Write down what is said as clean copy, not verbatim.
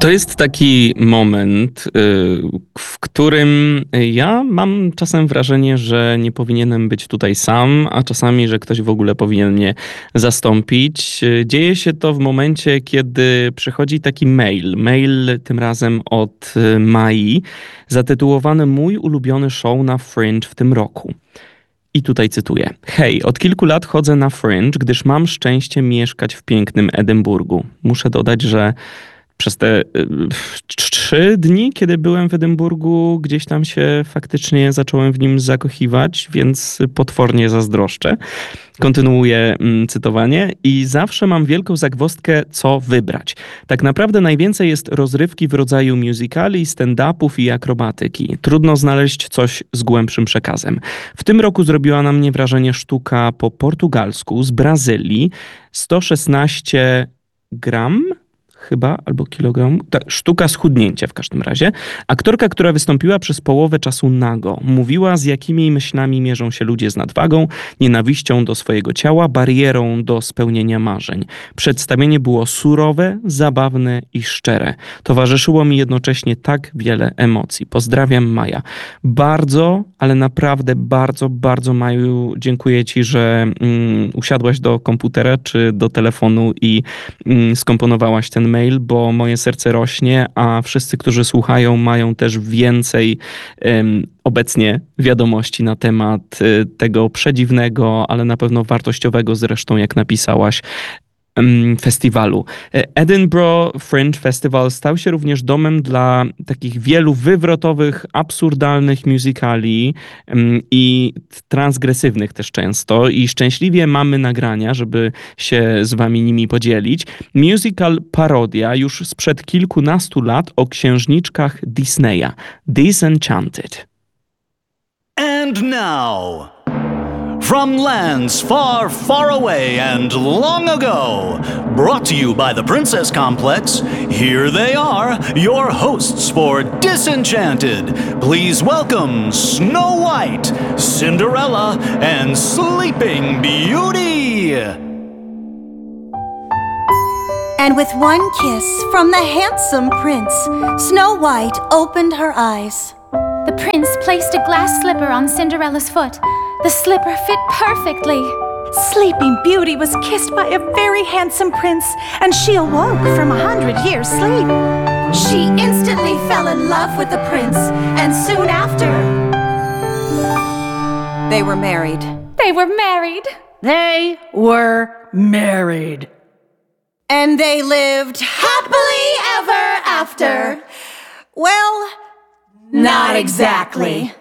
To jest taki moment, w którym ja mam czasem wrażenie, że nie powinienem być tutaj sam, a czasami, że ktoś w ogóle powinien mnie zastąpić. Dzieje się to w momencie, kiedy przychodzi taki mail tym razem od Mai, zatytułowany Mój ulubiony show na Fringe w tym roku. I tutaj cytuję. Hej, od kilku lat chodzę na Fringe, gdyż mam szczęście mieszkać w pięknym Edynburgu. Muszę dodać, że przez te 3 dni, kiedy byłem w Edynburgu, gdzieś tam się faktycznie zacząłem w nim zakochiwać, więc potwornie zazdroszczę. Kontynuuję cytowanie. I zawsze mam wielką zagwozdkę, co wybrać. Tak naprawdę najwięcej jest rozrywki w rodzaju musicali, stand-upów i akrobatyki. Trudno znaleźć coś z głębszym przekazem. W tym roku zrobiła na mnie wrażenie sztuka po portugalsku z Brazylii. 116 gram? Chyba, albo kilogram. Sztuka schudnięcia w każdym razie. Aktorka, która wystąpiła przez połowę czasu nago, mówiła, z jakimi myślami mierzą się ludzie z nadwagą, nienawiścią do swojego ciała, barierą do spełnienia marzeń. Przedstawienie było surowe, zabawne i szczere. Towarzyszyło mi jednocześnie tak wiele emocji. Pozdrawiam, Maja. Bardzo, ale naprawdę bardzo, bardzo, Maju, dziękuję ci, że usiadłaś do komputera czy do telefonu i skomponowałaś ten mail, bo moje serce rośnie, a wszyscy, którzy słuchają, mają też więcej obecnie wiadomości na temat tego przedziwnego, ale na pewno wartościowego zresztą, jak napisałaś, festiwalu. Edinburgh Fringe Festival stał się również domem dla takich wielu wywrotowych, absurdalnych musicali i transgresywnych też często i szczęśliwie mamy nagrania, żeby się z wami nimi podzielić. Musical parodia już sprzed kilkunastu lat o księżniczkach Disneya. Disenchanted. And now, from lands far, far away and long ago, brought to you by the Princess Complex, here they are, your hosts for Disenchanted. Please welcome Snow White, Cinderella, and Sleeping Beauty. And with one kiss from the handsome prince, Snow White opened her eyes. The prince placed a glass slipper on Cinderella's foot. The slipper fit perfectly. Sleeping Beauty was kissed by a very handsome prince, and she awoke from 100 years' sleep. She instantly fell in love with the prince, and soon after, they were married. They were married. They were married. And they lived happily ever after. Well, not exactly.